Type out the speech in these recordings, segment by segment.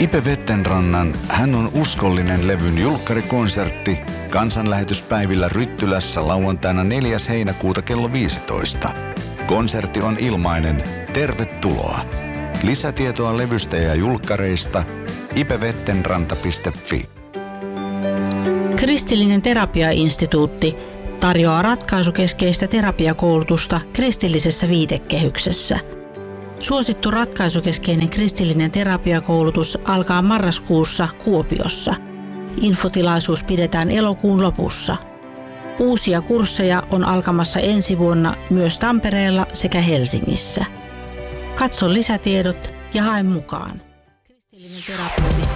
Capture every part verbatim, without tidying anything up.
Ipe Vettenrannan Hän on uskollinen levyn julkkarikonsertti kansanlähetyspäivillä Ryttylässä lauantaina neljäs heinäkuuta kello viisitoista. Konsertti on ilmainen. Tervetuloa. Lisätietoa levystä ja julkkareista ipevettenranta piste fi. Kristillinen terapiainstituutti tarjoaa ratkaisukeskeistä terapiakoulutusta kristillisessä viitekehyksessä. Suosittu ratkaisukeskeinen kristillinen terapiakoulutus alkaa marraskuussa Kuopiossa. Infotilaisuus pidetään elokuun lopussa. Uusia kursseja on alkamassa ensi vuonna myös Tampereella sekä Helsingissä. Katso lisätiedot ja hae mukaan. Kristillinen terapeutti.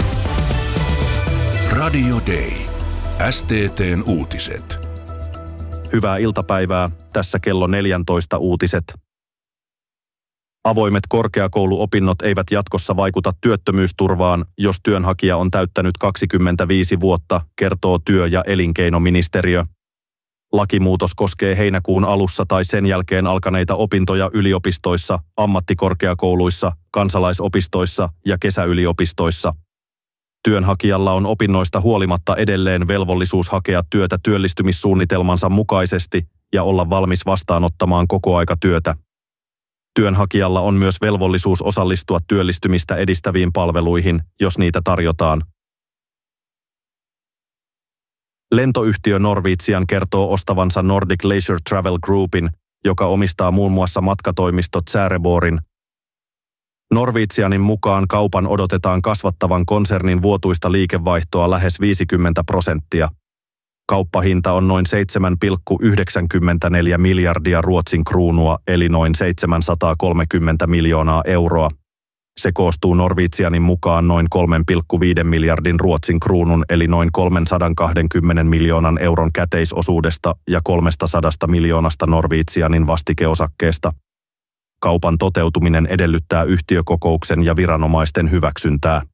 Radio Day. S T T:n uutiset. Hyvää iltapäivää. Tässä kello neljätoista uutiset. Avoimet korkeakouluopinnot eivät jatkossa vaikuta työttömyysturvaan, jos työnhakija on täyttänyt kaksikymmentäviisi vuotta, kertoo työ- ja elinkeinoministeriö. Lakimuutos koskee heinäkuun alussa tai sen jälkeen alkaneita opintoja yliopistoissa, ammattikorkeakouluissa, kansalaisopistoissa ja kesäyliopistoissa. Työnhakijalla on opinnoista huolimatta edelleen velvollisuus hakea työtä työllistymissuunnitelmansa mukaisesti ja olla valmis vastaanottamaan kokoaikatyötä. Työnhakijalla on myös velvollisuus osallistua työllistymistä edistäviin palveluihin, jos niitä tarjotaan. Lentoyhtiö Norwegian kertoo ostavansa Nordic Leisure Travel Groupin, joka omistaa muun muassa matkatoimistot Säreborgin. Norwegianin mukaan kaupan odotetaan kasvattavan konsernin vuotuista liikevaihtoa lähes viisikymmentä prosenttia. Kauppahinta on noin seitsemän pilkku yhdeksänkymmentäneljä miljardia Ruotsin kruunua eli noin seitsemänsataakolmekymmentä miljoonaa euroa. Se koostuu Norwegianin mukaan noin kolme pilkku viisi miljardin Ruotsin kruunun eli noin kolmesataakaksikymmentä miljoonan euron käteisosuudesta ja kolmesataa miljoonasta Norwegianin vastikeosakkeesta. Kaupan toteutuminen edellyttää yhtiökokouksen ja viranomaisten hyväksyntää.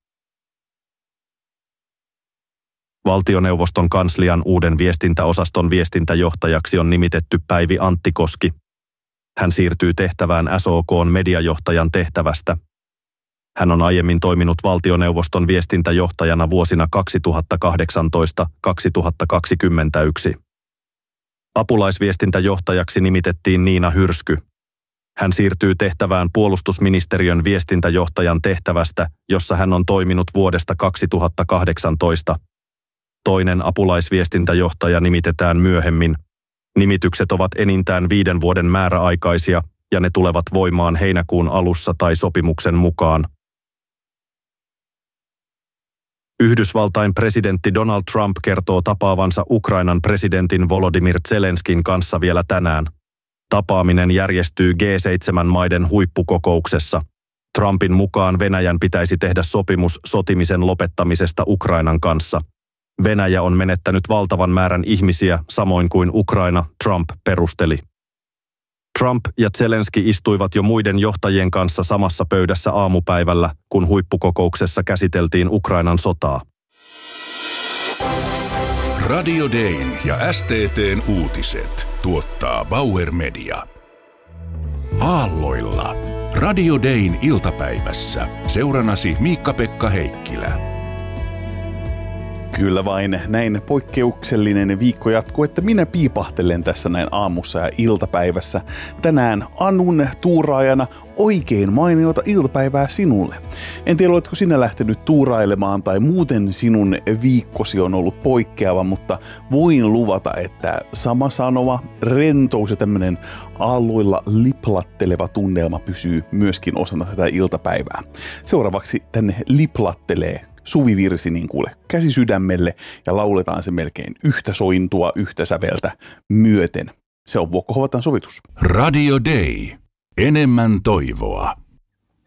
Valtioneuvoston kanslian uuden viestintäosaston viestintäjohtajaksi on nimitetty Päivi Anttikoski. Hän siirtyy tehtävään S O K:n mediajohtajan tehtävästä. Hän on aiemmin toiminut valtioneuvoston viestintäjohtajana vuosina kaksituhattakahdeksantoista kaksituhattakaksikymmentäyksi. Apulaisviestintäjohtajaksi nimitettiin Niina Hyrsky. Hän siirtyy tehtävään puolustusministeriön viestintäjohtajan tehtävästä, jossa hän on toiminut vuodesta kaksituhattakahdeksantoista. Toinen apulaisviestintäjohtaja nimitetään myöhemmin. Nimitykset ovat enintään viiden vuoden määräaikaisia ja ne tulevat voimaan heinäkuun alussa tai sopimuksen mukaan. Yhdysvaltain presidentti Donald Trump kertoo tapaavansa Ukrainan presidentin Volodymyr Zelenskin kanssa vielä tänään. Tapaaminen järjestyy G seitsemän maiden huippukokouksessa. Trumpin mukaan Venäjän pitäisi tehdä sopimus sotimisen lopettamisesta Ukrainan kanssa. Venäjä on menettänyt valtavan määrän ihmisiä, samoin kuin Ukraina, Trump perusteli. Trump ja Zelenski istuivat jo muiden johtajien kanssa samassa pöydässä aamupäivällä, kun huippukokouksessa käsiteltiin Ukrainan sotaa. Radio Dayn ja S T T:n uutiset tuottaa Bauer Media. Aalloilla. Radio Dayn iltapäivässä. Seuranasi Miikka-Pekka Heikkilä. Kyllä vain, näin poikkeuksellinen viikko jatkuu, että minä piipahtelen tässä näin aamussa ja iltapäivässä. Tänään Anun tuuraajana oikein mainiota iltapäivää sinulle. En tiedä, oletko sinä lähtenyt tuurailemaan tai muuten sinun viikkosi on ollut poikkeava, mutta voin luvata, että sama sanoma, rentous ja tämmöinen aalloilla liplatteleva tunnelma pysyy myöskin osana tätä iltapäivää. Seuraavaksi tänne liplattelee suvivirsi, niin kuule, käsi sydämelle ja lauletaan se melkein yhtä sointua, yhtä säveltä myöten. Se on Vuokko Hovataan sovitus. Radio Day. Enemmän toivoa.